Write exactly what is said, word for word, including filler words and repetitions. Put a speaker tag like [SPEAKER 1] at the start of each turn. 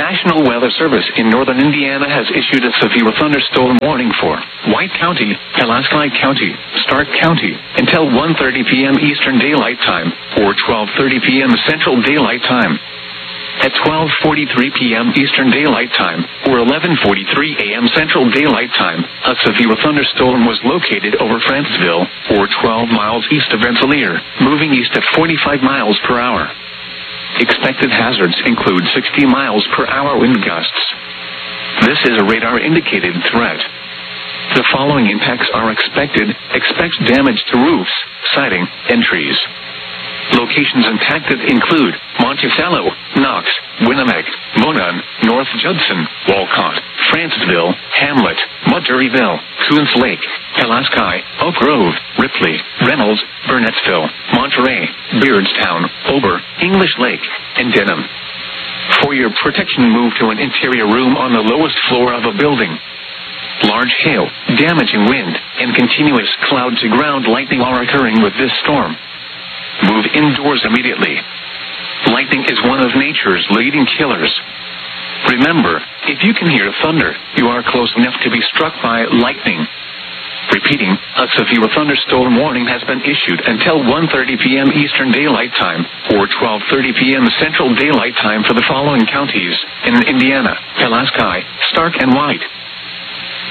[SPEAKER 1] National Weather Service in northern Indiana has issued a severe thunderstorm warning for White County, Pulaski County, Stark County, until one thirty p.m. Eastern Daylight Time, or twelve thirty p.m. Central Daylight Time. At twelve forty-three p.m. Eastern Daylight Time, or eleven forty-three a.m. Central Daylight Time, a severe thunderstorm was located over Franceville, or twelve miles east of Rensselaer, moving east at forty-five miles per hour. Expected hazards include sixty miles per hour wind gusts. This is a radar-indicated threat. The following impacts are expected. Expect damage to roofs, siding, and trees. Locations impacted include Monticello, Knox, Winnipeg, Monon, North Judson, Walcott, Franceville, Hamlet, Mudburyville, Coons Lake, Pulaski, Oak Grove, Ripley, Reynolds, Burnettsville, Monterey, Beardstown, Ober, English Lake, and Denham. For your protection, move to an interior room on the lowest floor of a building. Large hail, damaging wind, and continuous cloud-to-ground lightning are occurring with this storm. Move indoors immediately. Lightning is one of nature's leading killers. Remember, if you can hear thunder, you are close enough to be struck by lightning. Repeating, a severe thunderstorm warning has been issued until one thirty p.m. Eastern Daylight Time, or twelve thirty p.m. Central Daylight Time for the following counties in Indiana: Pulaski, Stark, and White.